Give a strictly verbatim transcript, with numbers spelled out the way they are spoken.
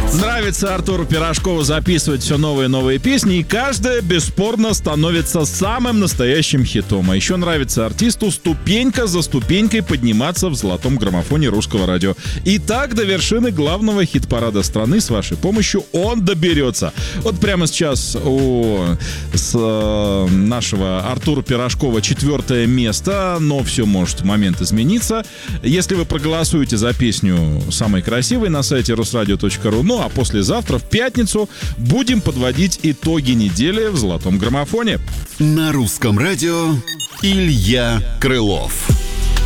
Нравится Артуру Пирожкову записывать все новые и новые песни, и каждая бесспорно становится самым настоящим хитом. А еще нравится артисту ступенька за ступенькой подниматься в золотом граммофоне русского радио. И так до вершины главного хит-парада страны с вашей помощью он доберется. Вот прямо сейчас у с, э, нашего Артура Пирожкова четвертое место, но все может в момент измениться. Если вы проголосуете за песню «Самой красивой» на сайте русрадио точка ру, ну а послезавтра, в пятницу, будем подводить итоги недели в золотом граммофоне. На русском радио Илья Крылов.